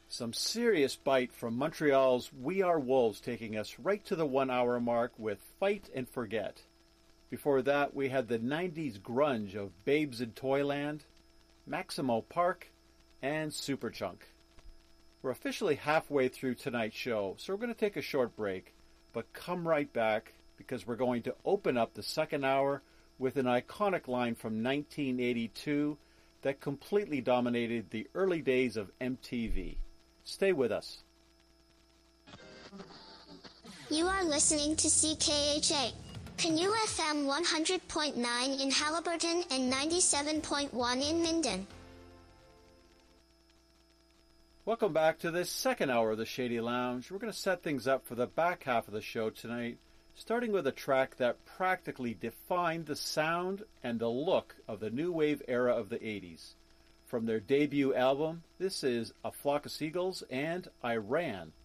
Some serious bite from Montreal's We Are Wolves, taking us right to the 1 hour mark with Fight and Forget. Before that, we had the 90s grunge of Babes in Toyland, Maximo Park, and Superchunk. We're officially halfway through tonight's show, so we're going to take a short break, but come right back because we're going to open up the second hour with an iconic line from 1982 that completely dominated the early days of MTV. Stay with us. You are listening to CKHA, Canoe FM 100.9 in Haliburton and 97.1 in Minden. Welcome back to this second hour of the Shady Lounge. We're going to set things up for the back half of the show tonight, starting with a track that practically defined the sound and the look of the new wave era of the 80s. From their debut album, this is A Flock of Seagulls and I Ran.